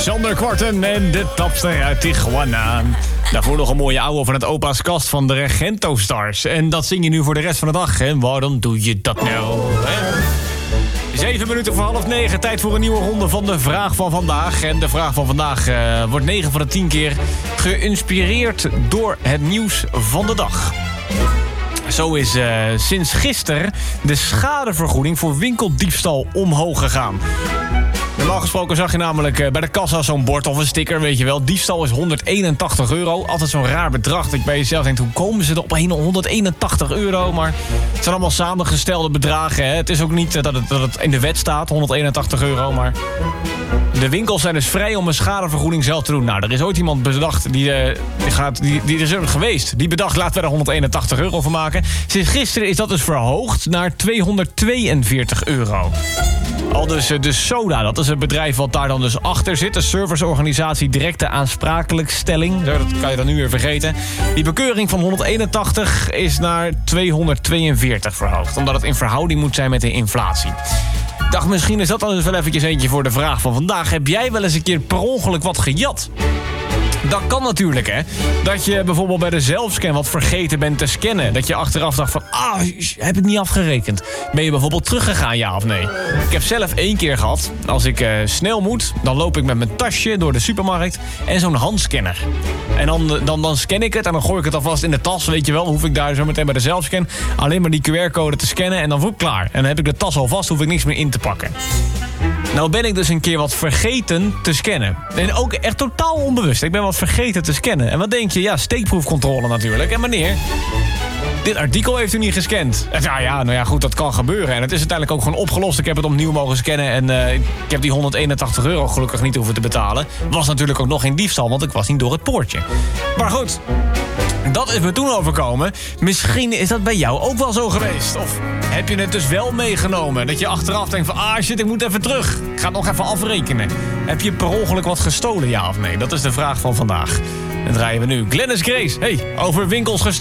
Sander Kwarten en de tapster uit Tijuana. Daarvoor nog een mooie ouwe van het opa's kast van de Regento Stars. En dat zing je nu voor de rest van de dag. En waarom doe je dat nou? Hè? 7 minuten voor 8:30. Tijd voor een nieuwe ronde van de vraag van vandaag. En de vraag van vandaag wordt 9 van de 10 keer geïnspireerd door het nieuws van de dag. Zo is sinds gisteren de schadevergoeding voor winkeldiefstal omhoog gegaan. Normaal gesproken zag je namelijk bij de kassa zo'n bord of een sticker, weet je wel. Diefstal is €181. Altijd zo'n raar bedrag. Dat ik bij jezelf denk, hoe komen ze er op €181? Maar het zijn allemaal samengestelde bedragen. Hè? Het is ook niet dat het in de wet staat, €181. Maar de winkels zijn dus vrij om een schadevergoeding zelf te doen. Nou, er is ooit iemand bedacht, die is er geweest. Die bedacht, laten we er €181 van maken. Sinds gisteren is dat dus verhoogd naar €242. Al dus de Soda, dat is het bedrijf wat daar dan dus achter zit. De serviceorganisatie Directe Aansprakelijkstelling. Dat kan je dan nu weer vergeten. Die bekeuring van 181 is naar 242 verhoogd. Omdat het in verhouding moet zijn met de inflatie. Ik dacht, misschien is dat dan dus wel eventjes eentje voor de vraag van vandaag. Heb jij wel eens een keer per ongeluk wat gejat? Dat kan natuurlijk, hè. Dat je bijvoorbeeld bij de zelfscan wat vergeten bent te scannen. Dat je achteraf dacht van, heb ik niet afgerekend. Ben je bijvoorbeeld teruggegaan, ja of nee? Ik heb zelf 1 keer gehad. Als ik snel moet, dan loop ik met mijn tasje door de supermarkt en zo'n handscanner. En dan scan ik het en dan gooi ik het alvast in de tas, weet je wel. Dan hoef ik daar zo meteen bij de zelfscan alleen maar die QR-code te scannen en dan word ik klaar. En dan heb ik de tas al vast, hoef ik niks meer in te pakken. Nou ben ik dus een keer wat vergeten te scannen. En ook echt totaal onbewust. Ik ben wat vergeten te scannen. En wat denk je? Ja, steekproefcontrole natuurlijk. En meneer, dit artikel heeft u niet gescand. Nou ja, goed, dat kan gebeuren. En het is uiteindelijk ook gewoon opgelost. Ik heb het opnieuw mogen scannen en ik heb die €181 gelukkig niet hoeven te betalen. Was natuurlijk ook nog geen diefstal, want ik was niet door het poortje. Maar goed, dat is me toen overkomen. Misschien is dat bij jou ook wel zo geweest. Of heb je het dus wel meegenomen? Dat je achteraf denkt van, shit, ik moet even terug. Ik ga het nog even afrekenen. Heb je per ongeluk wat gestolen, ja of nee? Dat is de vraag van vandaag. Dan draaien we nu Glennis Grace. Hey, over winkels gestolen.